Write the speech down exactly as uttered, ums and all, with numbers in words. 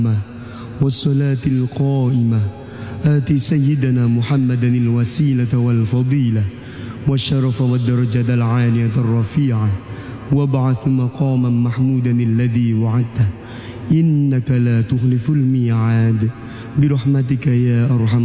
والصلاة القائمة آت سيدنا محمدا الوسيلة والفضيلة والشرف والدرجة العالية الرفيعة وابعث مقاما محمودا الذي وعدته إنك لا تخلف الميعاد برحمتك يا أرحم